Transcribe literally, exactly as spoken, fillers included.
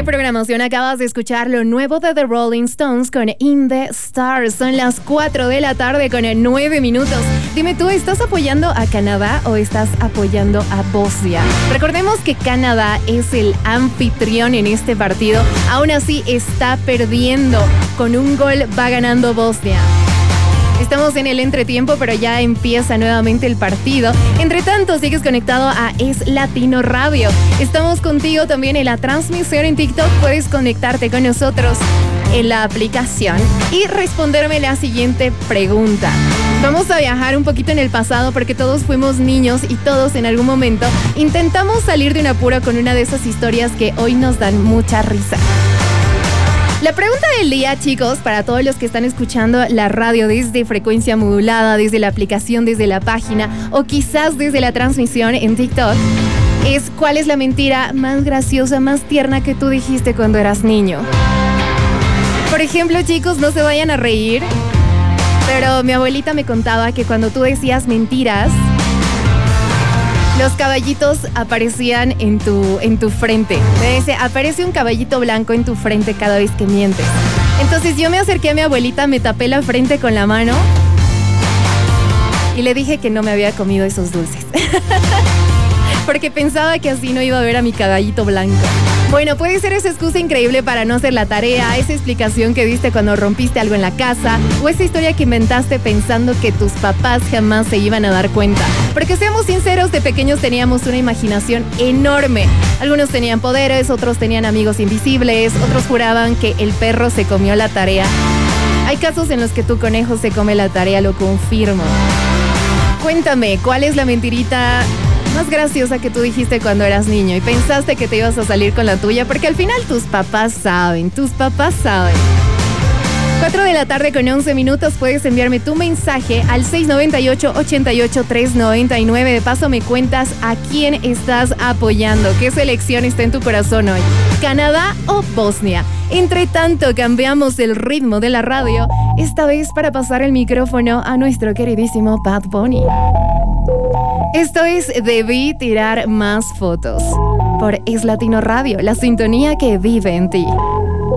programación acabas de escuchar lo nuevo de The Rolling Stones con In the Stars. Son las cuatro de la tarde con nueve minutos. Dime tú, ¿estás apoyando a Canadá o estás apoyando a Bosnia? Recordemos que Canadá es el anfitrión en este partido. Aún así está perdiendo. Con un gol va ganando Bosnia. Estamos en el entretiempo, pero ya empieza nuevamente el partido. Entre tanto, sigues conectado a Es Latino Radio. Estamos contigo también en la transmisión en TikTok. Puedes conectarte con nosotros en la aplicación y responderme la siguiente pregunta. Vamos a viajar un poquito en el pasado porque todos fuimos niños y todos en algún momento intentamos salir de un apuro con una de esas historias que hoy nos dan mucha risa. La pregunta del día, chicos, para todos los que están escuchando la radio desde frecuencia modulada, desde la aplicación, desde la página o quizás desde la transmisión en TikTok, es ¿cuál es la mentira más graciosa, más tierna que tú dijiste cuando eras niño? Por ejemplo, chicos, no se vayan a reír, pero mi abuelita me contaba que cuando tú decías mentiras, los caballitos aparecían en tu, en tu frente. Me dice, aparece un caballito blanco en tu frente cada vez que mientes. Entonces yo me acerqué a mi abuelita, me tapé la frente con la mano y le dije que no me había comido esos dulces. Porque pensaba que así no iba a ver a mi caballito blanco. Bueno, puede ser esa excusa increíble para no hacer la tarea, esa explicación que diste cuando rompiste algo en la casa, o esa historia que inventaste pensando que tus papás jamás se iban a dar cuenta. Porque seamos sinceros, de pequeños teníamos una imaginación enorme. Algunos tenían poderes, otros tenían amigos invisibles, otros juraban que el perro se comió la tarea. Hay casos en los que tu conejo se come la tarea, lo confirmo. Cuéntame, ¿cuál es la mentirita más graciosa que tú dijiste cuando eras niño y pensaste que te ibas a salir con la tuya? Porque al final tus papás saben, tus papás saben. cuatro de la tarde con once minutos, puedes enviarme tu mensaje al seis nueve ocho, ocho ocho, tres nueve nueve. De paso me cuentas a quién estás apoyando, qué selección está en tu corazón hoy, Canadá o Bosnia. Entre tanto, cambiamos el ritmo de la radio, esta vez para pasar el micrófono a nuestro queridísimo Bad Bunny. Esto es Debí Tirar Más Fotos por Es Latino Radio, la sintonía que vive en ti.